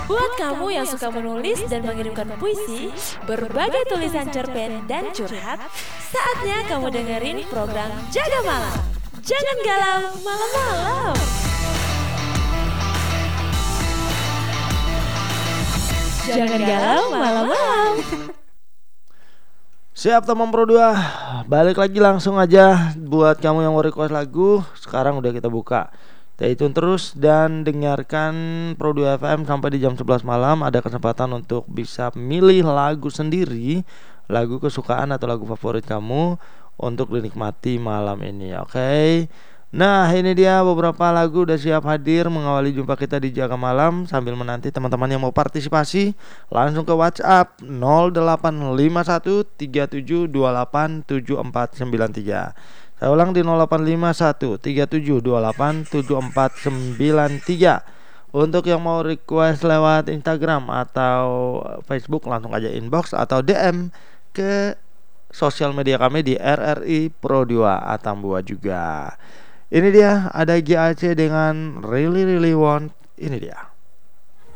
Buat kamu yang suka menulis dan mengirimkan puisi, berbagai tulisan cerpen dan curhat, saatnya kamu dengerin program Jaga Malam. Jangan galau malam-malam. Jangan galau malam-malam. Siap teman Pro 2, balik lagi langsung aja buat kamu yang mau request lagu. Sekarang udah kita buka. Stay tune terus dan dengarkan Pro 2 FM sampai di jam 11 malam. Ada kesempatan untuk bisa milih lagu sendiri, lagu kesukaan atau lagu favorit kamu untuk dinikmati malam ini. Oke. Nah, ini dia beberapa lagu udah siap hadir mengawali jumpa kita di Jaga Malam. Sambil menanti teman-teman yang mau partisipasi, langsung ke WhatsApp 085137287493. Saya ulang di 085137287493. Untuk yang mau request lewat Instagram atau Facebook, langsung aja inbox atau DM ke sosial media kami di RRI Pro 2 Atambua juga. Ini dia, ada GAC dengan Really Really Want. Ini dia.